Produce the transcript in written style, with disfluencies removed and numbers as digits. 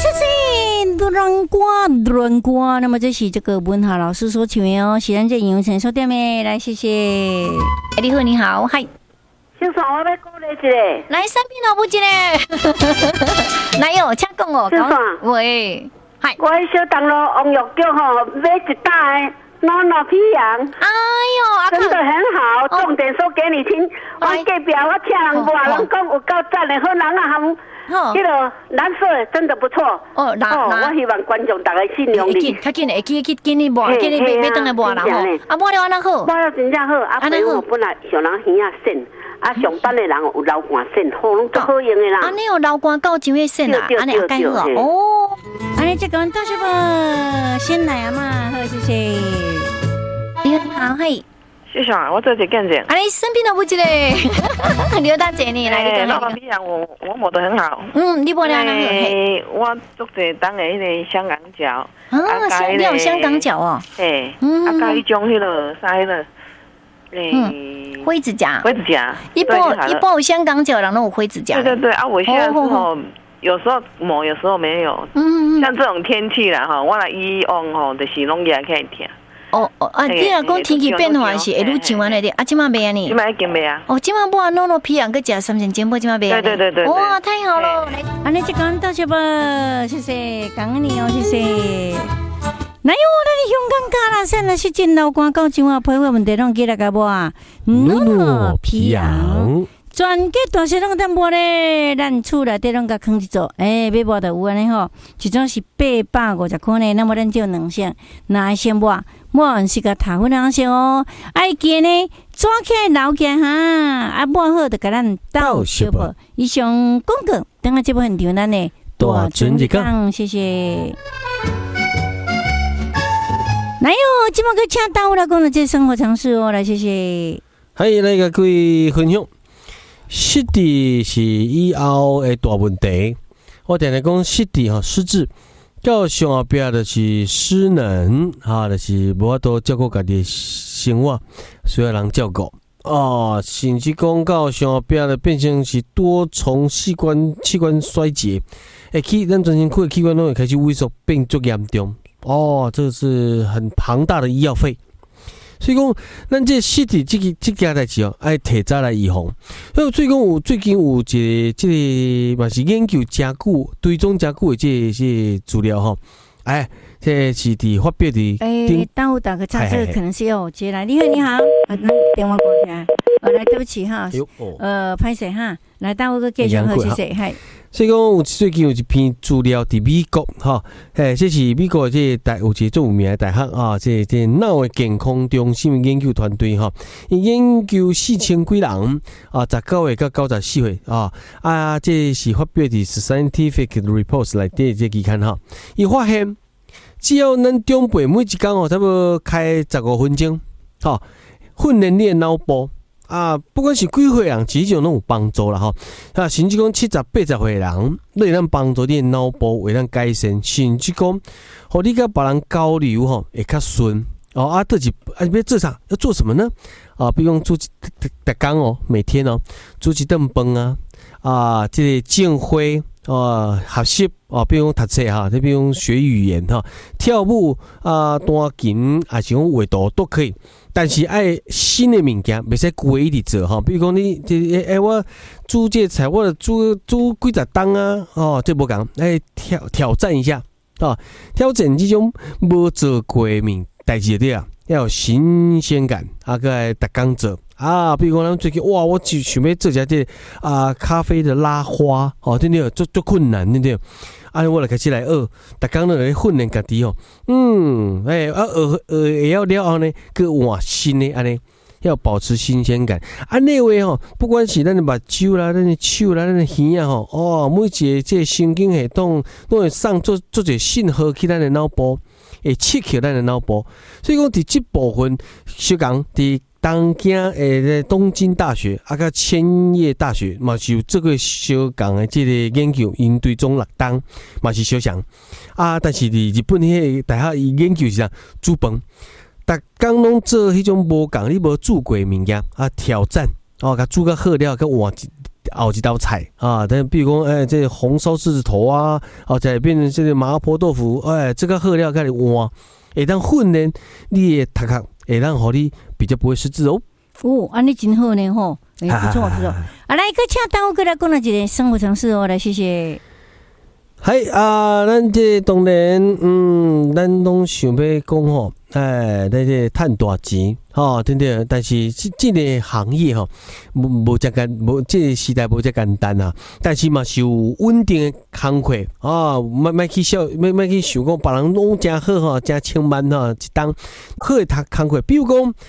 谢谢软瓜，那么这是这个文豪老师所唱的哦，是咱这营城所点的，来谢谢。你好，你好，嗨。 先生，我要鼓励一个， 来三片老母一个，来哟，请讲哦。 先生， 喂，嗨。 我喺小东路王玉桥吼买一袋诺皮羊。 哎呦，阿真的很好，重点说给你听。我隔壁我请人买，人讲有够赞的，好人啊含。这个蓝色真的不错哦，我希望观众大家信用你。 较紧的，紧你买，紧你买回来买啦吼。啊，买了安那好？ 买了真正好，啊，朋友本来上人耳啊省，啊，上班的人有流汗省，好拢都好用的啦。 安尼有流汗到上个省啊，安尼也介好哦。安尼这个到时候先来啊嘛，好谢谢。你好，嘿。 谢谢啊，我做一件事。 啊，你身边都不记得，刘大姐你来，你讲。 诺皮羊我摸得很好。 你摸得很好。 我做者当的迄个香港脚。 啊，你有香港脚哦。 嘿，啊，加一种迄个啥迄个， 灰指甲。 灰指甲。 一般有香港脚，然后有灰指甲。 对啊，我现在是吼，有时候摸，有时候没有。像这种天气啦哈，我来以往吼，就是拢也可以听。 你若讲天气变化是会愈上安尼的，啊，即马袂安尼。 即马已经袂啊。 即马mua诺皮羊，佮食3层煎包，即马袂。 对。 哇，太好了！安尼就讲到这吧，谢谢，感恩你哦，谢谢。哪有我哋香港家啦？现在是真老官到今晚配合问题，拢记来个无？诺皮羊。全家大小拢当mua咧，咱厝内底拢甲放一组，买mua就有安尼吼，一种是850块呢，那么咱就有2箱，那先mua完是个头份2箱哦，爱记呢，抓起来留起来哈，啊mua好就甲咱倒小包，以上广告，等下这部很长咱呢，大船一港，谢谢。来哟，今麦个请到我来讲的这生活常识哦，来谢谢。 嗨，来个各位分享。失智是以后的大问题。我常常讲失智失智，到上后壁就是失能就是无法度照顾家己的生活，需要人照顾甚至讲到上后壁变成是多重器官衰竭，咱全身躯的器官都会开始萎缩，变足严重这是很庞大的医药费。所以讲，咱这失智这件代志爱提早来预防。所以最近有一个嘛是研究真久、追踪真久的这资料这是伫发表伫。 耽误打个岔，这个可能是要我接来。你好，那电话过去啊。来，对不起哈，拍摄哈，来耽误个继续好，谢谢，嗨。 所以讲，最近有一篇资料伫美国这是美国有一个最有名的大学这脑的健康中心研究团队研究4000几人19岁到94岁这是发表伫 Scientific Reports 内底这期刊伊发现，只要咱长辈每一天差不多开15分钟训练你的脑部。不管是几岁人，其实拢有帮助啦甚至讲70、80岁人，对咱帮助你的脑部为咱改善，甚至讲，互你甲别人交流会较顺要做啥？要做什么呢？比如讲煮逐工每天煮一顿饭这个种花学习比如讲读册比如讲学语言跳舞弹琴还是讲画图都可以。但是爱新的物件，袂使旧的一直做比如讲你我煮这菜，我煮几十档这无共挑战一下挑战这种无做过的代志对啊，要有新鲜感个逐工做比如讲咱最近我就想要做一下这咖啡的拉花对不对？做困难对不对？我来开始来学，逐工都来训练家己会晓了后呢，去换新的安尼，要保持新鲜感。那话不管是咱的目睭啦、咱的手啦、咱的耳每一个这神经系统都会送做一信号去咱的脑部，会刺激咱的脑部。所以讲，伫这部分小讲伫东京大学甲千叶大学嘛是有做过相共的这个研究，因对中6档嘛是相像但是伫日本迄个大学伊研究是啥煮饭，逐工拢做迄种无共你无煮过的物件挑战甲煮较好了，甲换后一道菜啊。但比如讲，这红烧狮子头啊，再变成这个麻婆豆腐，这个好料开始换，会当训练你的头壳，会当互你比较不会失智哦。 安尼真好呢吼，不错不错。来，请等我过来讲了一个生活常识哦，来谢谢。 嗨咱这当然，咱拢想要讲吼，咱这赚大钱，对不对？但是这个行业吼，无这个时代无这简单啊。但是嘛是有稳定的工课莫去想讲别人拢真好真千万一当好的工课。比如讲，